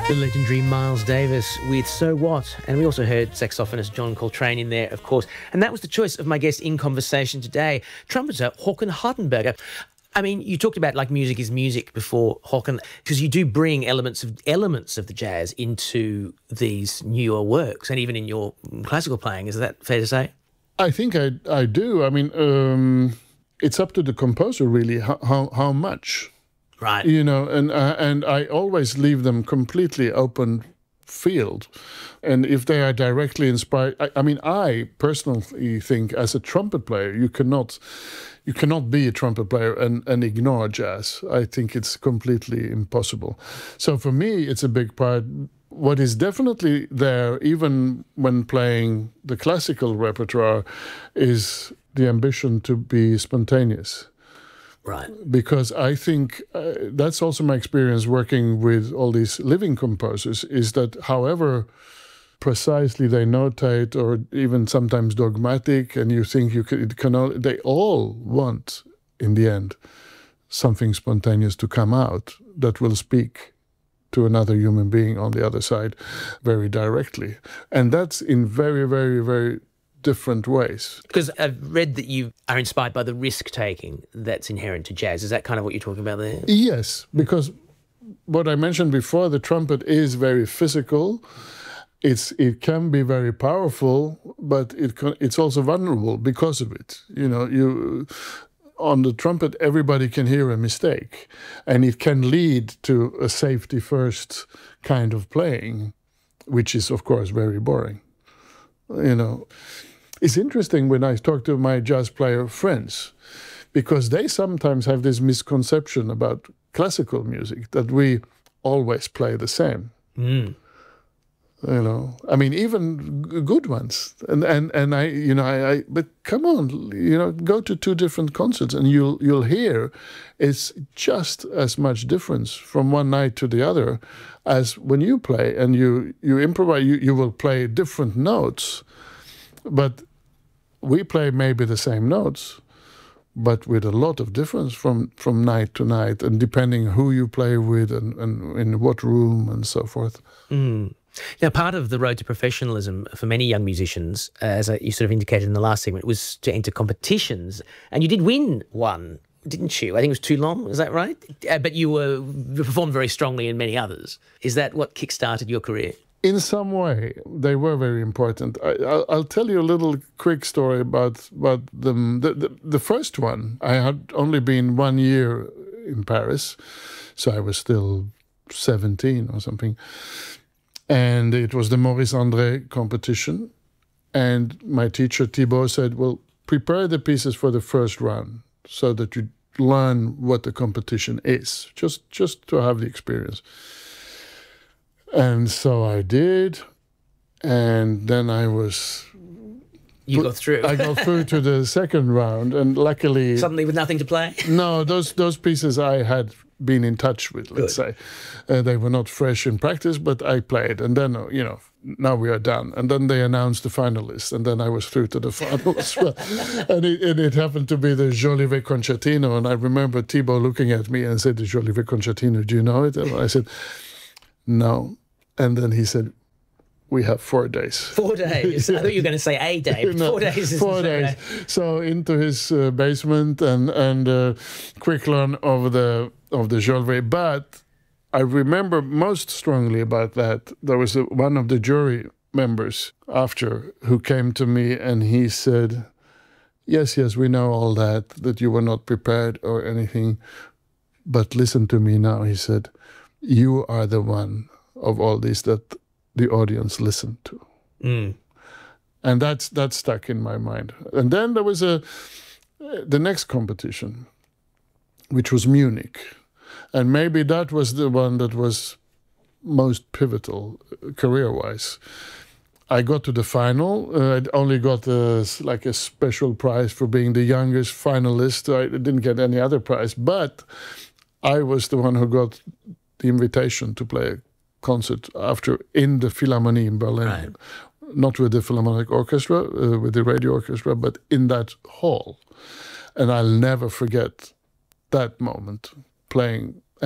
The legendary Miles Davis with So What? And we also heard saxophonist John Coltrane in there, of course. And that was the choice of my guest in conversation today, trumpeter Håkan Hardenberger. I mean, you talked about like music is music before, Håkan, because you do bring elements of the jazz into these newer works and even in your classical playing. Is that fair to say? I think I do. I mean, it's up to the composer really how much. Right. You know, and I always leave them completely open field. And if they are directly inspired, I mean, I personally think as a trumpet player, you cannot be a trumpet player and ignore jazz. I think it's completely impossible. So for me, it's a big part. What is definitely there, even when playing the classical repertoire, is the ambition to be spontaneous. Right. Because I think that's also my experience working with all these living composers, is that however precisely they notate or even sometimes dogmatic, and you think they all want, in the end, something spontaneous to come out that will speak to another human being on the other side very directly. And that's in very, very, very different ways. Because I've read that you are inspired by the risk-taking that's inherent to jazz. Is that kind of what you're talking about there? Yes, because what I mentioned before, the trumpet is very physical. It can be very powerful, but it's also vulnerable because of it. You know, on the trumpet, everybody can hear a mistake, and it can lead to a safety-first kind of playing, which is, of course, very boring. You know, it's interesting when I talk to my jazz player friends, because they sometimes have this misconception about classical music, that we always play the same. Mm. You know, I mean, even good ones. And I but come on, you know, go to two different concerts and you'll hear it's just as much difference from one night to the other as when you play and you improvise. You will play different notes, but we play maybe the same notes, but with a lot of difference from night to night, and depending who you play with and in what room and so forth. Mm. Now, part of the road to professionalism for many young musicians, as you sort of indicated in the last segment, was to enter competitions. And you did win one, didn't you? I think it was Toulon, is that right? But you performed very strongly in many others. Is that what kick-started your career? In some way, they were very important. I'll tell you a little quick story about them. The first one, I had only been 1 year in Paris, so I was still 17 or something. And it was the Maurice André competition. And my teacher, Thibaut, said, well, prepare the pieces for the first round so that you learn what the competition is, just to have the experience. And so I did. And then You got through. I got through to the second round. And luckily... Suddenly with nothing to play? No, those pieces I had been in touch with, let's say. They were not fresh in practice, but I played. And then, you know, now we are done. And then they announced the finalists, and then I was through to the final as well. And it happened to be the Jolivet Concertino. And I remember Thibaut looking at me and said, the Jolivet Concertino, do you know it? And I said, no. And then he said, we have 4 days. 4 days? I thought you were going to say a day. But 4 days is 4 days. So into his basement and quick learn of the Jolivet. But I remember most strongly about that. There was one of the jury members after who came to me and he said, yes, we know all that you were not prepared or anything. But listen to me now, he said, you are the one of all these that the audience listened to. Mm. And that stuck in my mind. And then there was the next competition, which was Munich. And maybe that was the one that was most pivotal career-wise. I got to the final. I only got a special prize for being the youngest finalist. I didn't get any other prize. But I was the one who got the invitation to play a concert after in the Philharmonie in Berlin. Right. Not with the Philharmonic Orchestra, with the radio orchestra, but in that hall. And I'll never forget that moment, playing. And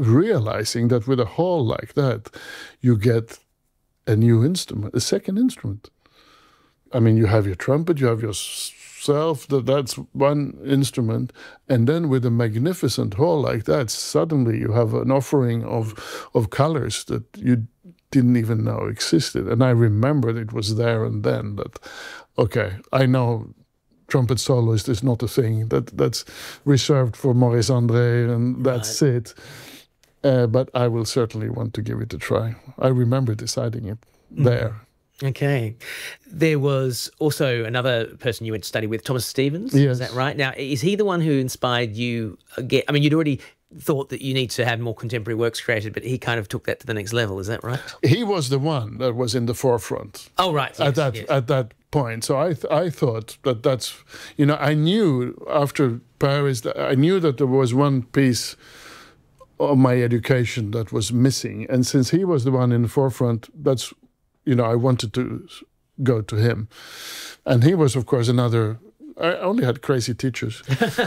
realizing that with a hall like that, you get a new instrument, a second instrument. I mean, you have your trumpet, you have yourself, that's one instrument. And then with a magnificent hall like that, suddenly you have an offering of colors that you didn't even know existed. And I remembered it was there and then that, okay, I know trumpet soloist is not a thing that's reserved for Maurice André, and that's it. But I will certainly want to give it a try. I remember deciding it there. Okay. There was also another person you went to study with, Thomas Stevens. Yes. Is that right? Now, is he the one who inspired you again? I mean, you'd already thought that you need to have more contemporary works created, but he kind of took that to the next level. Is that right? He was the one that was in the forefront. Oh, right. Yes, at that point. So I thought that's, you know, I knew after Paris, I knew that there was one piece of my education that was missing. And since he was the one in the forefront, that's, you know, I wanted to go to him. And he was, of course, another... I only had crazy teachers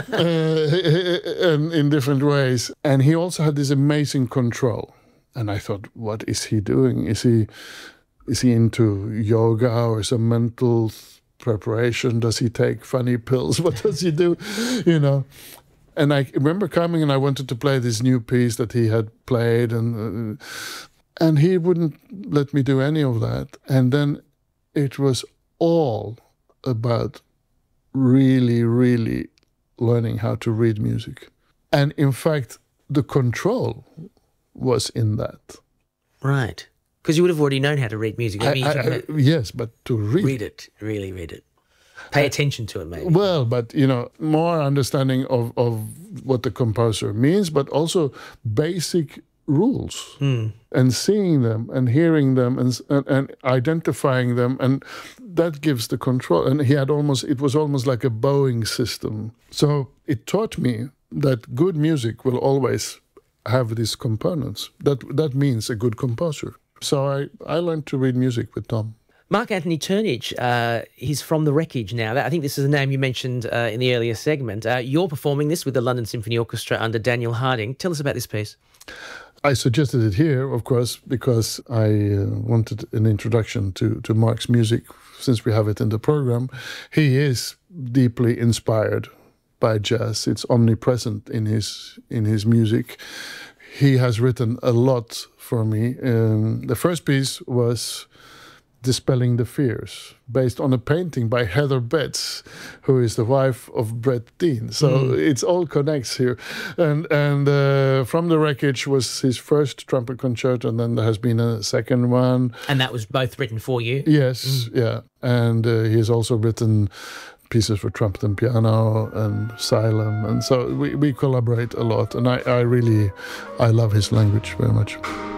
in different ways. And he also had this amazing control. And I thought, what is he doing? Is he into yoga or some mental preparation? Does he take funny pills? What does he do? You know? And I remember coming and I wanted to play this new piece that he had played. And he wouldn't let me do any of that. And then it was all about really, really learning how to read music. And in fact, the control was in that. Right. Because you would have already known how to read music. Yes, but to read it, really read it. Pay attention to it, maybe. Well, but, you know, more understanding of what the composer means, but also basic rules and seeing them and hearing them and identifying them, and that gives the control. And it was almost like a bowing system. So it taught me that good music will always have these components. That means a good composer. So I learned to read music with Tom. Mark Anthony Turnage, he's from The Wreckage now. I think this is a name you mentioned in the earlier segment. You're performing this with the London Symphony Orchestra under Daniel Harding. Tell us about this piece. I suggested it here, of course, because I wanted an introduction to Mark's music, since we have it in the program. He is deeply inspired by jazz. It's omnipresent in his music. He has written a lot for me. The first piece was Dispelling the Fears, based on a painting by Heather Betts, who is the wife of Brett Dean. So it all connects here. And From the Wreckage was his first trumpet concerto, and then there has been a second one. And that was both written for you? Yes, yeah. And he has also written pieces for trumpet and piano and xylem. And so we collaborate a lot. And I love his language very much.